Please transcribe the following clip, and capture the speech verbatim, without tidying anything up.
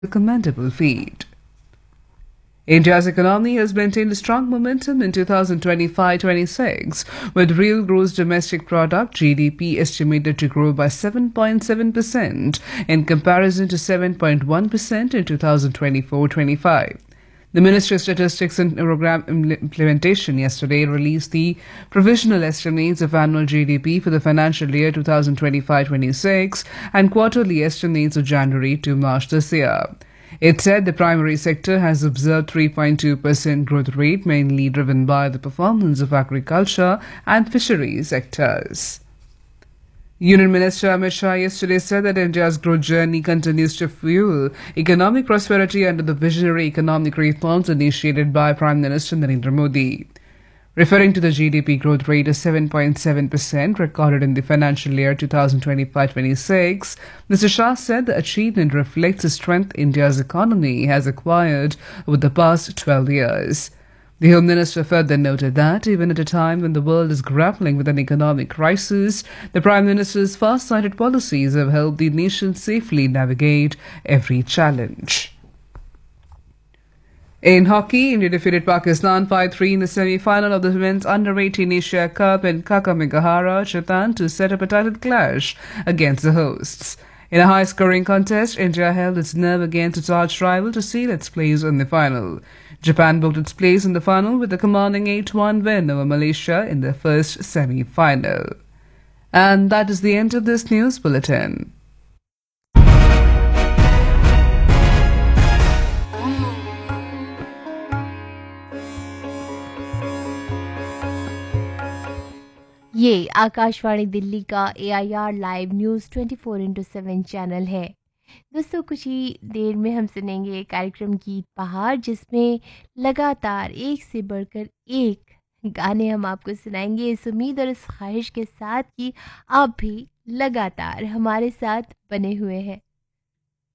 a commendable feat. India's economy has maintained a strong momentum in two thousand twenty-five twenty-six, with real gross domestic product G D P estimated to grow by seven point seven percent in comparison to seven point one percent in two thousand twenty-four twenty-five. The Ministry of Statistics and Program Implementation yesterday released the provisional estimates of annual G D P for the financial year two thousand twenty-five twenty-six and quarterly estimates of January to March this year. It said the primary sector has observed three point two percent growth rate, mainly driven by the performance of agriculture and fisheries sectors. Union Minister Amit Shah yesterday said that India's growth journey continues to fuel economic prosperity under the visionary economic reforms initiated by Prime Minister Narendra Modi. Referring to the G D P growth rate of seven point seven percent recorded in the financial year two thousand twenty-five twenty-six, Mister Shah said the achievement reflects the strength India's economy has acquired over the past twelve years. The Home Minister further noted that even at a time when the world is grappling with an economic crisis, the Prime Minister's far-sighted policies have helped the nation safely navigate every challenge. In hockey, India defeated Pakistan five three in the semi-final of the Women's Under eighteen Asia Cup in Kakamegahara, Japan, to set up a title clash against the hosts. In a high-scoring contest, India held its nerve against its arch-rival to seal its place in the final. Japan booked its place in the final with a commanding eight one win over Malaysia in their first semi-final. And that is the end of this news bulletin. ये आकाशवाणी दिल्ली का ए I R live news twenty four into seven channel है। दोस्तों, कुछ ही देर में हम सुनेंगे कार्यक्रम गीत बहार, जिसमें लगातार एक से बढ़कर एक गाने हम आपको सुनाएंगे, इस उम्मीद और इस ख्वाहिश के साथ कि आप भी लगातार हमारे साथ बने हुए हैं।